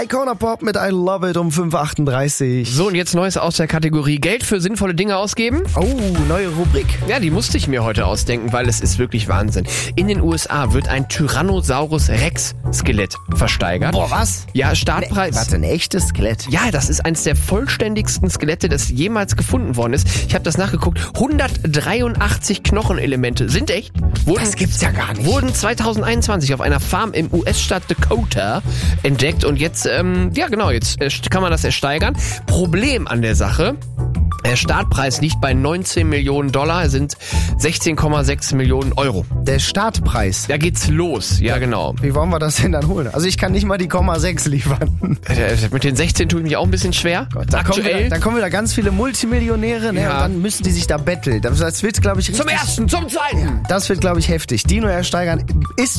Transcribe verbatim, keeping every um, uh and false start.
Icona Pop mit I Love It um fünf Uhr achtunddreißig. So, und jetzt Neues aus der Kategorie Geld für sinnvolle Dinge ausgeben. Oh, neue Rubrik. Ja, die musste ich mir heute ausdenken, weil es ist wirklich Wahnsinn. In den U S A wird ein Tyrannosaurus Rex Skelett versteigert. Boah, was? Ja, Startpreis. Ne, warte, ein echtes Skelett? Ja, das ist eines der vollständigsten Skelette, das jemals gefunden worden ist. Ich habe das nachgeguckt. hundertdreiundachtzig Knochenelemente sind echt. Wurden, Das gibt's ja gar nicht. Wurden zweitausendeinundzwanzig auf einer Farm im U S-Staat Dakota entdeckt und jetzt, ähm, ja genau, jetzt äh, kann man das ersteigern. Problem an der Sache: Der Startpreis liegt bei neunzehn Millionen Dollar, sind sechzehn Komma sechs Millionen Euro. Der Startpreis. Da geht's los, ja genau. Wie wollen wir das denn dann holen? Also ich kann nicht mal die Komma sechs liefern. Äh, Mit den sechzehn tue ich mich auch ein bisschen schwer. Da kommen, wieder, da kommen wieder ganz viele Multimillionäre, ne? Ja. Und dann müssen die sich da betteln. Das, das wird, glaube ich, richtig, Zum ersten, zum zweiten. Das wird, glaube ich, heftig. Dino ersteigern ist